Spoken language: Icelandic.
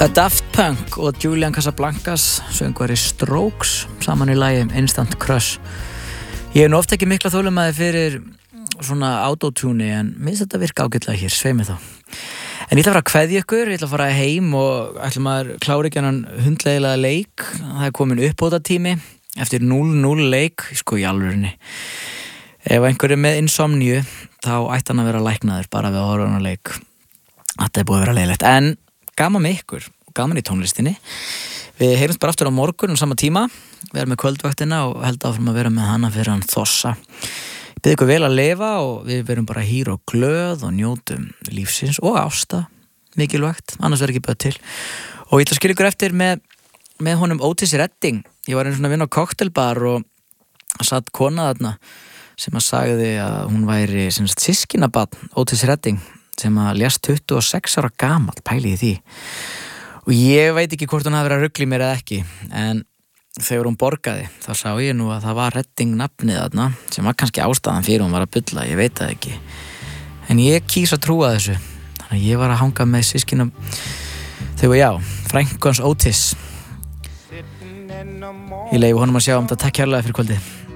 Daft Punk og Julian Casablancas söngvari Strokes saman í lagi Instant Crush. Ég hef nú oft ekki mikla þolinmæði fyrir svona autotune en mér finnst þetta virka ágætlega hér, svei mig þá. En ég ætla að fara að kveðja ykkur, ég ætla að fara heim og ætla maður klára ekki hann hundleiðilega leik. Það er komin uppbótartími eftir 0-0 leik, sko í alvörinni. Ef einhver er með insomníu þá ætti hann að vera læknaður bara við að horfa hann að leik. Þetta er búið að vera leiðilegt, en gaman með ykkur og gaman í tónlistinni. Við heyrumst bara aftur á morgun sama tíma. Við erum með kvöldvaktina og held áfram að vera með hana fyrir hann Þossa. Ég bið ykkur vel að lifa og við verum bara hýr og glöð og njótum lífsins og ásta, mikilvægt, annars verður ekki bæð til. Og ég ætla að skilja ykkur eftir með honum Otis Redding. Ég var einu svona að vinna á koktelbar og satt kona þarna sem að sagði að hún væri systkinabarn Otis Redding sem að lést 26 ára gamall, pæli í því. Og ég veit ekki hvort hún hafi verið að rugla í mér eða ekki, en þegar hún borgaði, þá sá ég nú að það var Redding nafnið þarna, sem var kannski ástæðan fyrir hún var að bulla, ég veit það ekki. En ég kýs að trúa þessu, þannig að ég var að hanga með systkinum, frænku hans Otis. Ég leyfi honum að sjá þetta, takk kærlega fyrir kvöldið.